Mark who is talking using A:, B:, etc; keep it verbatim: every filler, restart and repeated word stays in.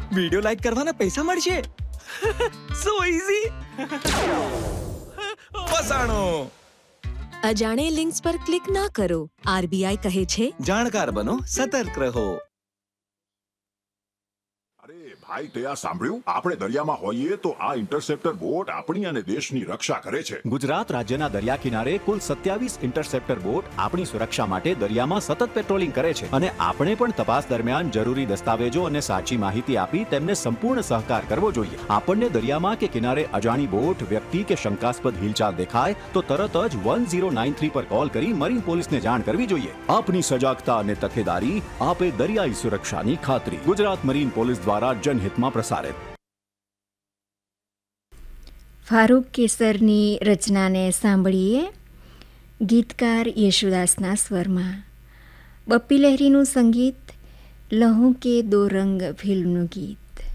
A: Video like કરવાના પૈસા મળશે. સો ઈઝી. ફસાણો.
B: અજાણે લિંક્સ પર ક્લિક ના કરો. આરબીઆઈ કહે છે,
A: જાણકાર બનો, સતર્ક રહો.
C: અરે ભાઈ, તે આ સાંભળ્યું? આપણે દરિયામાં હોઈએ તો આ ઇન્ટરસેપ્ટર બોટ આપણી અને દેશની રક્ષા કરે છે.
D: ગુજરાત રાજ્યના દરિયા કિનારે કુલ સત્યાવીસ ઇન્ટરસેપ્ટર બોટ આપણી સુરક્ષા માટે દરિયામાં સતત પેટ્રોલિંગ કરે છે અને આપણે પણ તપાસ દરમિયાન જરૂરી દસ્તાવેજો અને સાચી માહિતી આપી તેમને સંપૂર્ણ સહકાર કરવો જોઈએ. આપણને દરિયામાં કે કિનારે અજાણી બોટ, વ્યક્તિ કે શંકાસ્પદ હિલચાલ દેખાય તો તરત જ વન ઝીરો નાઇન થ્રી પર કોલ કરી મરીન પોલીસને જાણ કરવી જોઈએ. આપની સજાગતા અને તકેદારી આપે દરિયાઈ સુરક્ષાની ખાતરી. ગુજરાત મરીન પોલીસ દ્વારા જનહિતમાં પ્રસારિત.
E: ફારૂક કેસરની રચનાને સાંભળીએ ગીતકાર યેશુદાસના સ્વરમાં. બપ્પી લહેરીનું સંગીત, લહુ કે દો રંગ ફિલ્મનું ગીત.